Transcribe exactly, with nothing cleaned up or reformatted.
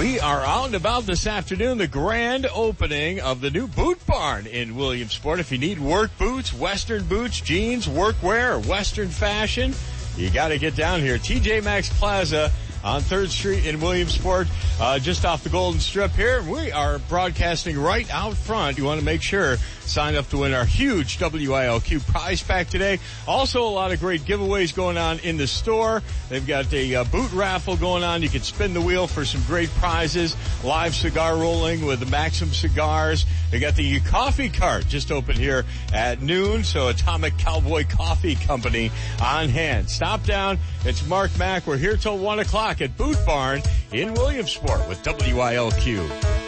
We are out and about this afternoon, the grand opening of the new Boot Barn in Williamsport. If you need work boots, Western boots, jeans, workwear, or Western fashion, you got to get down here. T J Maxx Plaza on third Street in Williamsport, uh, just off the Golden Strip here. We are broadcasting right out front. You want to make sure, sign up to win our huge W I L Q prize pack today. Also, a lot of great giveaways going on in the store. They've got a uh, boot raffle going on. You can spin the wheel for some great prizes. Live cigar rolling with the Maxim cigars. They got the coffee cart just open here at noon. So Atomic Cowboy Coffee Company on hand. Stop down. It's Mark Mack. We're here till one o'clock at Boot Barn in Williamsport with W I L Q.